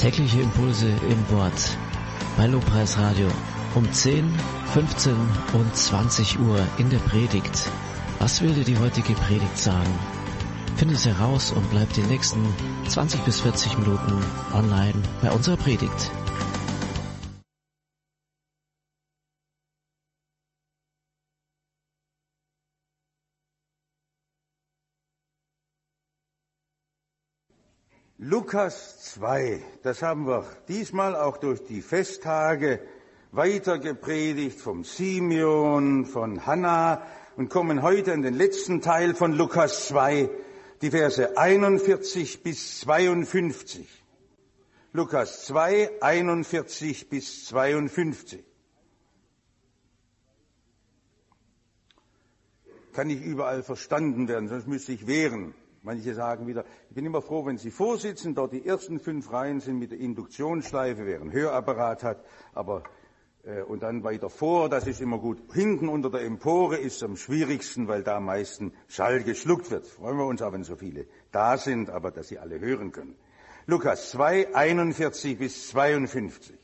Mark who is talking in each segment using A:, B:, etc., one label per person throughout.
A: Tägliche Impulse im Wort bei Lobpreis Radio um 10, 15 und 20 Uhr in der Predigt. Was will dir die heutige Predigt sagen? Finde es heraus und bleib die nächsten 20 bis 40 Minuten online bei unserer Predigt.
B: Lukas 2, das haben wir diesmal auch durch die Festtage weiter gepredigt vom Simeon, von Hannah und kommen heute in den letzten Teil von Lukas 2, die Verse 41 bis 52. Lukas 2, 41 bis 52. Kann nicht überall verstanden werden, sonst müsste ich wehren. Manche sagen wieder, ich bin immer froh, wenn Sie vorsitzen, dort die ersten 5 Reihen sind mit der Induktionsschleife, wer einen Hörapparat hat, und dann weiter vor, das ist immer gut. Hinten unter der Empore ist es am schwierigsten, weil da am meisten Schall geschluckt wird. Freuen wir uns aber, wenn so viele da sind, aber dass Sie alle hören können. Lukas 2, 41 bis 52.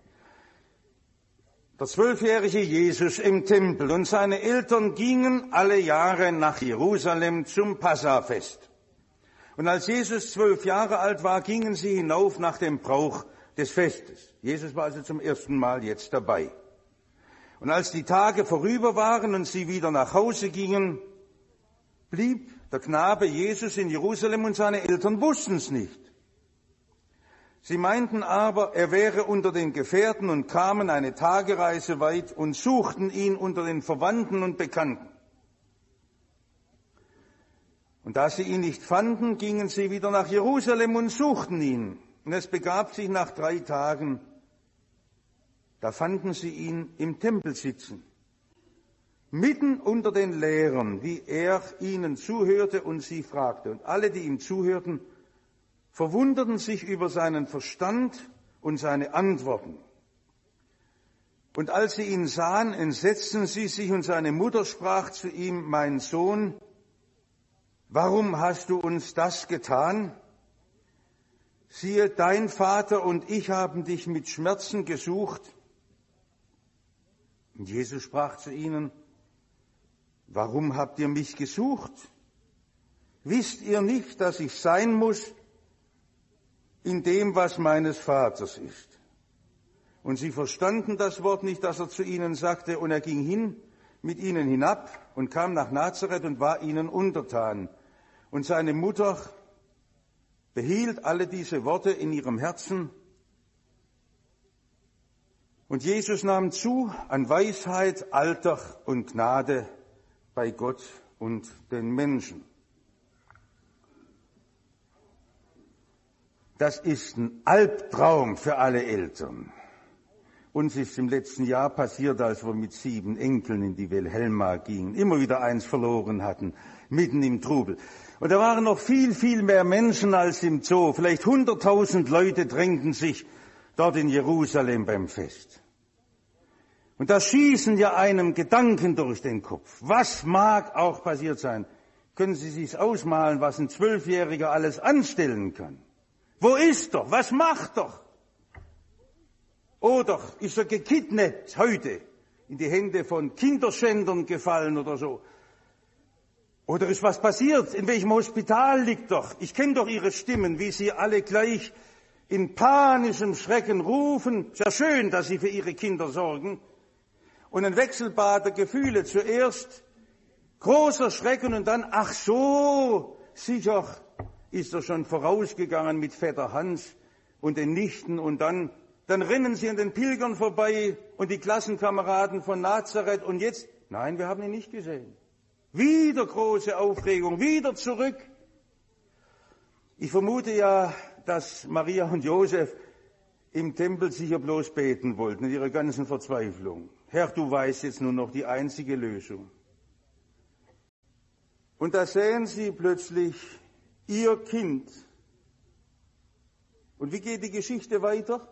B: Der 12-jährige Jesus im Tempel und seine Eltern gingen alle Jahre nach Jerusalem zum Passafest. Und als Jesus 12 Jahre alt war, gingen sie hinauf nach dem Brauch des Festes. Jesus war also zum ersten Mal jetzt dabei. Und als die Tage vorüber waren und sie wieder nach Hause gingen, blieb der Knabe Jesus in Jerusalem und seine Eltern wussten es nicht. Sie meinten aber, er wäre unter den Gefährten und kamen eine Tagereise weit und suchten ihn unter den Verwandten und Bekannten. Und da sie ihn nicht fanden, gingen sie wieder nach Jerusalem und suchten ihn. Und es begab sich nach 3 Tagen, da fanden sie ihn im Tempel sitzen, mitten unter den Lehrern, wie er ihnen zuhörte und sie fragte. Und alle, die ihm zuhörten, verwunderten sich über seinen Verstand und seine Antworten. Und als sie ihn sahen, entsetzten sie sich, und seine Mutter sprach zu ihm: Mein Sohn, warum hast du uns das getan? Siehe, dein Vater und ich haben dich mit Schmerzen gesucht. Und Jesus sprach zu ihnen: Warum habt ihr mich gesucht? Wisst ihr nicht, dass ich sein muss in dem, was meines Vaters ist? Und sie verstanden das Wort nicht, das er zu ihnen sagte, und er ging hin mit ihnen hinab und kam nach Nazareth und war ihnen untertan. Und seine Mutter behielt alle diese Worte in ihrem Herzen. Und Jesus nahm zu an Weisheit, Alter und Gnade bei Gott und den Menschen. Das ist ein Albtraum für alle Eltern. Uns ist im letzten Jahr passiert, als wir mit 7 Enkeln in die Wilhelma gingen, immer wieder eins verloren hatten, mitten im Trubel. Und da waren noch viel, viel mehr Menschen als im Zoo. Vielleicht 100.000 Leute drängten sich dort in Jerusalem beim Fest. Und da schießen ja einem Gedanken durch den Kopf. Was mag auch passiert sein? Können Sie sich's ausmalen, was ein 12-Jähriger alles anstellen kann? Wo ist er? Was macht er? Oder ist er gekidnappt heute, in die Hände von Kinderschändern gefallen oder so? Oder ist was passiert? In welchem Hospital liegt er? Ich kenne doch Ihre Stimmen, wie Sie alle gleich in panischem Schrecken rufen. Ist ja schön, dass Sie für Ihre Kinder sorgen. Und ein Wechselbad der Gefühle. Zuerst großer Schrecken und dann, ach so, sicher ist er schon vorausgegangen mit Vetter Hans und den Nichten, und dann rennen sie an den Pilgern vorbei und die Klassenkameraden von Nazareth, und jetzt, nein, wir haben ihn nicht gesehen. Wieder große Aufregung, wieder zurück. Ich vermute ja, dass Maria und Josef im Tempel sicher bloß beten wollten, in ihrer ganzen Verzweiflung. Herr, du weißt jetzt nur noch die einzige Lösung. Und da sehen sie plötzlich ihr Kind. Und wie geht die Geschichte weiter?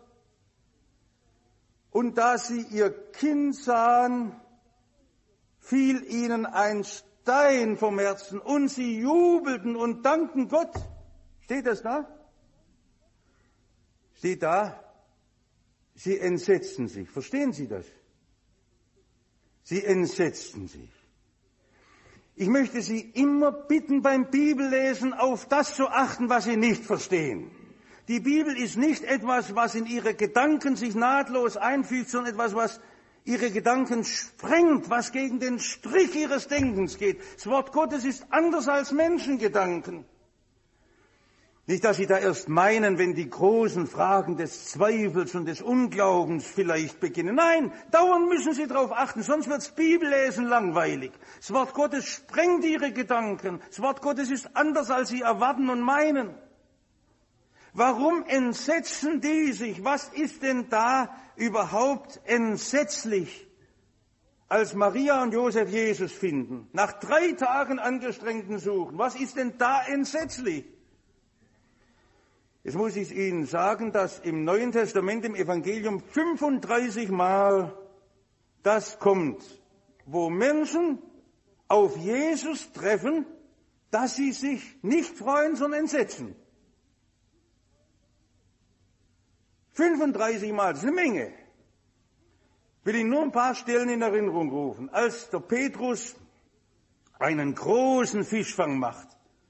B: Und da sie ihr Kind sahen, fiel ihnen ein Stein vom Herzen und sie jubelten und dankten Gott. Steht das da? Steht da, sie entsetzten sich. Verstehen Sie das? Sie entsetzten sich. Ich möchte Sie immer bitten, beim Bibellesen auf das zu achten, was Sie nicht verstehen. Die Bibel ist nicht etwas, was in Ihre Gedanken sich nahtlos einfügt, sondern etwas, was Ihre Gedanken sprengt, was gegen den Strich Ihres Denkens geht. Das Wort Gottes ist anders als Menschengedanken. Nicht, dass Sie da erst meinen, wenn die großen Fragen des Zweifels und des Unglaubens vielleicht beginnen. Nein, dauernd müssen Sie darauf achten, sonst wird's Bibellesen langweilig. Das Wort Gottes sprengt Ihre Gedanken. Das Wort Gottes ist anders, als Sie erwarten und meinen. Warum entsetzen die sich? Was ist denn da überhaupt entsetzlich, als Maria und Josef Jesus finden? Nach 3 Tagen angestrengten Suchen. Was ist denn da entsetzlich? Jetzt muss ich Ihnen sagen, dass im Neuen Testament, im Evangelium 35 Mal das kommt, wo Menschen auf Jesus treffen, dass sie sich nicht freuen, sondern entsetzen. 35 Mal, das ist eine Menge. Ich will Ihnen nur ein paar Stellen in Erinnerung rufen. Als der Petrus einen großen Fischfang macht,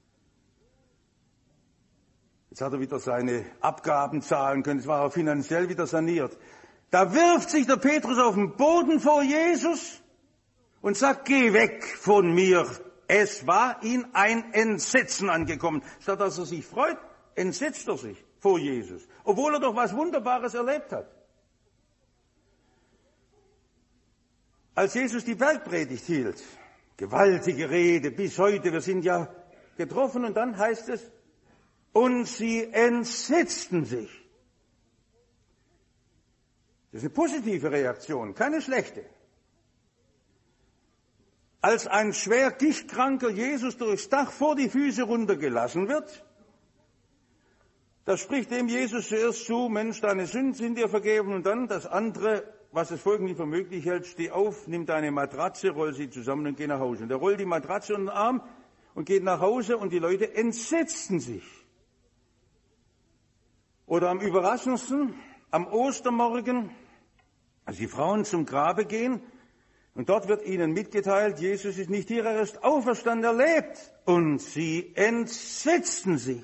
B: jetzt hat er wieder seine Abgaben zahlen können, es war er finanziell wieder saniert. Da wirft sich der Petrus auf den Boden vor Jesus und sagt, geh weg von mir. Es war ihm ein Entsetzen angekommen. Statt dass er sich freut, entsetzt er sich vor Jesus, obwohl er doch was Wunderbares erlebt hat. Als Jesus die Bergpredigt hielt, gewaltige Rede bis heute, wir sind ja getroffen und dann heißt es, und sie entsetzten sich. Das ist eine positive Reaktion, keine schlechte. Als ein schwer gichtkranker Jesus durchs Dach vor die Füße runtergelassen wird, da spricht dem Jesus zuerst zu, Mensch, deine Sünden sind dir vergeben, und dann das andere, was das Volk nicht für möglich hält, steh auf, nimm deine Matratze, roll sie zusammen und geh nach Hause. Und er rollt die Matratze unter den Arm und geht nach Hause und die Leute entsetzten sich. Oder am überraschendsten, am Ostermorgen, als die Frauen zum Grabe gehen, und dort wird ihnen mitgeteilt, Jesus ist nicht hier, er ist auferstanden, er lebt. Und sie entsetzten sich.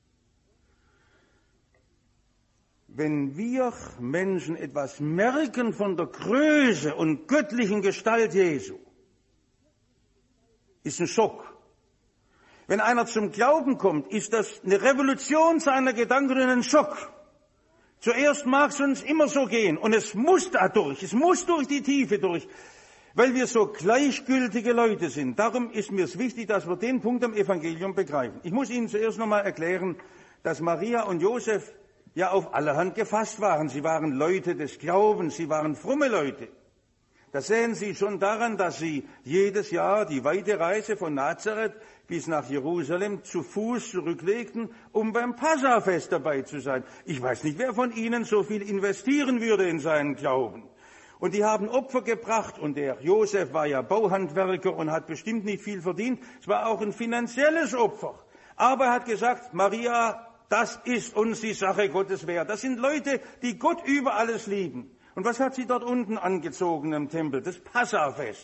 B: Wenn wir Menschen etwas merken von der Größe und göttlichen Gestalt Jesu, ist ein Schock. Wenn einer zum Glauben kommt, ist das eine Revolution seiner Gedanken und ein Schock. Zuerst mag es uns immer so gehen und es muss da durch, es muss durch die Tiefe durch, weil wir so gleichgültige Leute sind. Darum ist mir es wichtig, dass wir den Punkt am Evangelium begreifen. Ich muss Ihnen zuerst nochmal erklären, dass Maria und Josef ja auf allerhand gefasst waren. Sie waren Leute des Glaubens, sie waren fromme Leute. Das sehen Sie schon daran, dass sie jedes Jahr die weite Reise von Nazareth bis nach Jerusalem zu Fuß zurücklegten, um beim Passafest dabei zu sein. Ich weiß nicht, wer von Ihnen so viel investieren würde in seinen Glauben. Und die haben Opfer gebracht, und der Josef war ja Bauhandwerker und hat bestimmt nicht viel verdient. Es war auch ein finanzielles Opfer. Aber er hat gesagt, Maria, das ist uns die Sache Gottes wert. Das sind Leute, die Gott über alles lieben. Und was hat sie dort unten angezogen im Tempel? Das Passafest.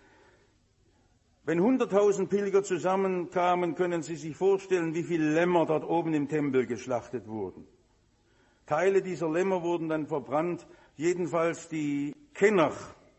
B: Wenn 100.000 Pilger zusammenkamen, können Sie sich vorstellen, wie viele Lämmer dort oben im Tempel geschlachtet wurden. Teile dieser Lämmer wurden dann verbrannt. Jedenfalls die Kenner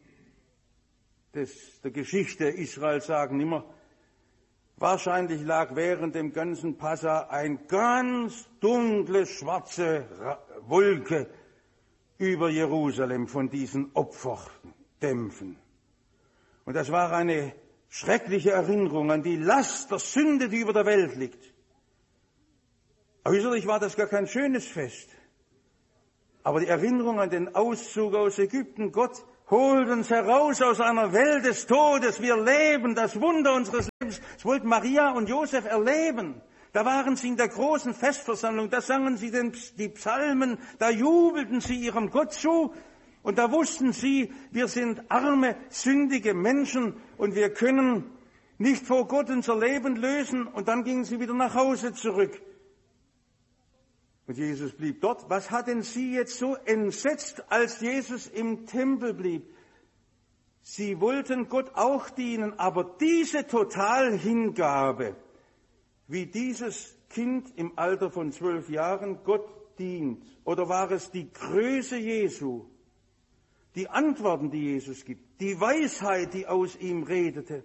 B: der Geschichte Israels sagen immer, wahrscheinlich lag während dem ganzen Passa eine ganz dunkle, schwarze Wolke über Jerusalem von diesen Opferdämpfen. Und das war eine schreckliche Erinnerung an die Last der Sünde, die über der Welt liegt. Äußerlich war das gar kein schönes Fest. Aber die Erinnerung an den Auszug aus Ägypten, Gott holt uns heraus aus einer Welt des Todes, wir leben das Wunder unseres Lebens. Das wollten Maria und Josef erleben. Da waren sie in der großen Festversammlung, da sangen sie die Psalmen, da jubelten sie ihrem Gott zu und da wussten sie, wir sind arme, sündige Menschen und wir können nicht vor Gott unser Leben lösen, und dann gingen sie wieder nach Hause zurück. Und Jesus blieb dort. Was hat denn sie jetzt so entsetzt, als Jesus im Tempel blieb? Sie wollten Gott auch dienen, aber diese Totalhingabe, wie dieses Kind im Alter von 12 Jahren Gott dient, oder war es die Größe Jesu, die Antworten, die Jesus gibt, die Weisheit, die aus ihm redete?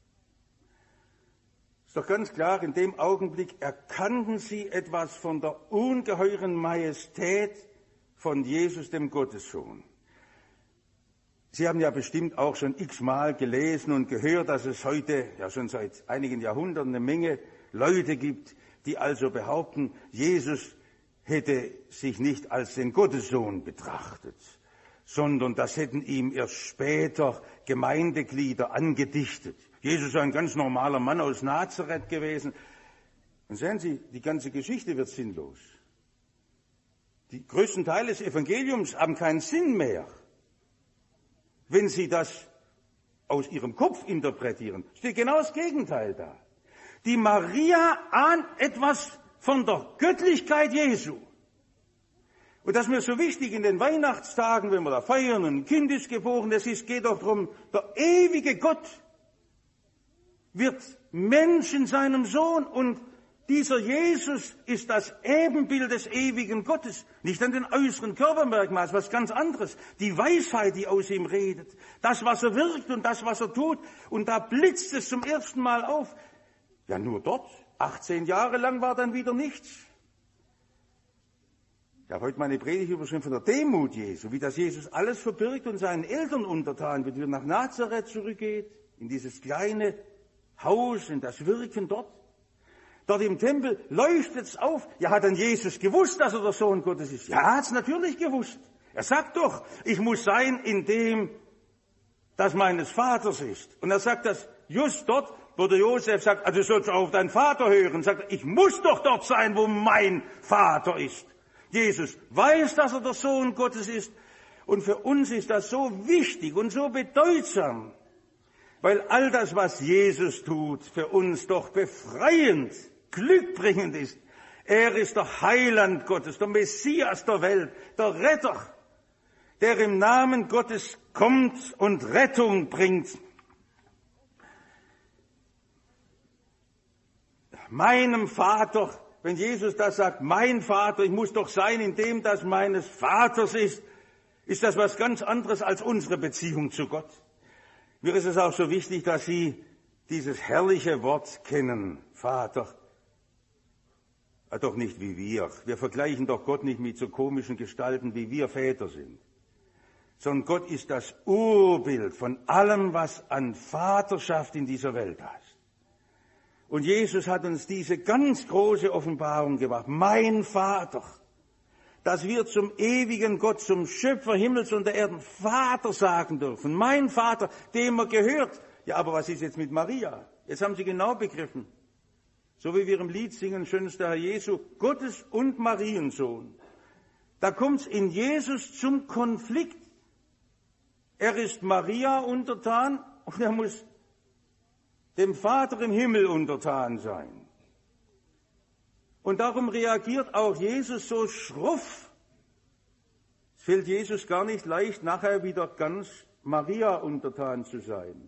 B: Ist doch ganz klar, in dem Augenblick erkannten sie etwas von der ungeheuren Majestät von Jesus, dem Gottessohn. Sie haben ja bestimmt auch schon x-mal gelesen und gehört, dass es heute, ja schon seit einigen Jahrhunderten, eine Menge Leute gibt, die also behaupten, Jesus hätte sich nicht als den Gottessohn betrachtet, sondern das hätten ihm erst später Gemeindeglieder angedichtet. Jesus sei ein ganz normaler Mann aus Nazareth gewesen. Und sehen Sie, die ganze Geschichte wird sinnlos. Die größten Teile des Evangeliums haben keinen Sinn mehr, wenn Sie das aus Ihrem Kopf interpretieren. Steht genau das Gegenteil da. Die Maria ahnt etwas von der Göttlichkeit Jesu. Und das ist mir so wichtig in den Weihnachtstagen, wenn wir da feiern, ein Kind ist geboren, geht doch darum, der ewige Gott wird Mensch in seinem Sohn und dieser Jesus ist das Ebenbild des ewigen Gottes. Nicht an den äußeren Körpermerkmalen, was ganz anderes. Die Weisheit, die aus ihm redet. Das, was er wirkt und das, was er tut. Und da blitzt es zum ersten Mal auf. Ja, nur dort. 18 Jahre lang war dann wieder nichts. Ich habe heute meine Predigt überschrieben von der Demut Jesu, wie das Jesus alles verbirgt und seinen Eltern untertan wird, wie er nach Nazareth zurückgeht, in dieses kleine Haus, in das Wirken dort. Dort im Tempel leuchtet es auf. Ja, hat dann Jesus gewusst, dass er der Sohn Gottes ist? Ja, er hat es natürlich gewusst. Er sagt doch, ich muss sein in dem, das meines Vaters ist. Und er sagt das just dort, wo der Josef sagt, also du sollst auf deinen Vater hören. Sagt er, ich muss doch dort sein, wo mein Vater ist. Jesus weiß, dass er der Sohn Gottes ist. Und für uns ist das so wichtig und so bedeutsam, weil all das, was Jesus tut, für uns doch befreiend, glückbringend ist. Er ist der Heiland Gottes, der Messias der Welt, der Retter, der im Namen Gottes kommt und Rettung bringt. Meinem Vater, wenn Jesus das sagt, mein Vater, ich muss doch sein in dem, das meines Vaters ist das was ganz anderes als unsere Beziehung zu Gott. Mir ist es auch so wichtig, dass Sie dieses herrliche Wort kennen, Vater. Doch nicht wie wir. Wir vergleichen doch Gott nicht mit so komischen Gestalten, wie wir Väter sind. Sondern Gott ist das Urbild von allem, was an Vaterschaft in dieser Welt ist. Und Jesus hat uns diese ganz große Offenbarung gemacht. Mein Vater, dass wir zum ewigen Gott, zum Schöpfer Himmels und der Erden Vater sagen dürfen. Mein Vater, dem er gehört. Ja, aber was ist jetzt mit Maria? Jetzt haben Sie genau begriffen. So wie wir im Lied singen, schönster Herr Jesu, Gottes und Mariensohn. Da kommt es in Jesus zum Konflikt. Er ist Maria untertan und er muss dem Vater im Himmel untertan sein. Und darum reagiert auch Jesus so schroff. Es fällt Jesus gar nicht leicht, nachher wieder ganz Maria untertan zu sein.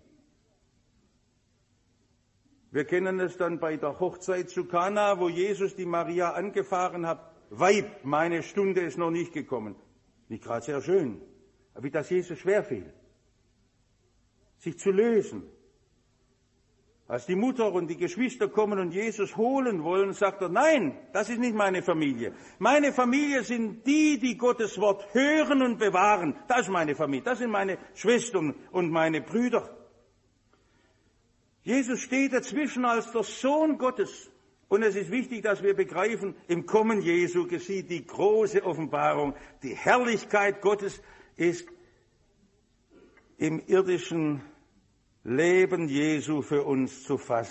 B: Wir kennen es dann bei der Hochzeit zu Kana, wo Jesus die Maria angefahren hat. Weib, meine Stunde ist noch nicht gekommen. Nicht gerade sehr schön, aber wie das Jesus schwerfiel, sich zu lösen. Als die Mutter und die Geschwister kommen und Jesus holen wollen, sagt er, nein, das ist nicht meine Familie. Meine Familie sind die, die Gottes Wort hören und bewahren. Das ist meine Familie, das sind meine Schwestern und meine Brüder. Jesus steht dazwischen als der Sohn Gottes. Und es ist wichtig, dass wir begreifen, im Kommen Jesu geschieht die große Offenbarung. Die Herrlichkeit Gottes ist im irdischen Leben Jesu für uns zu fassen.